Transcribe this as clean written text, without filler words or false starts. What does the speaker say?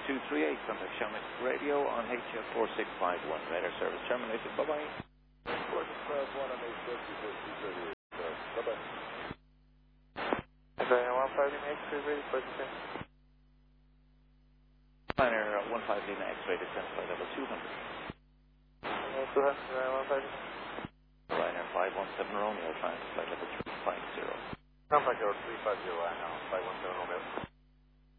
238, contact Shamrock Radio on HF 4651. Radar service terminated. Bye-bye. 4651 on HF 238. Bye-bye. Okay, 150 X-ray ready for descent. Liner 150 X-ray descent flight level 200. 200, 150. Liner 517 Romeo, trying to flight level 350. Contact 350 right now, 517 Romeo.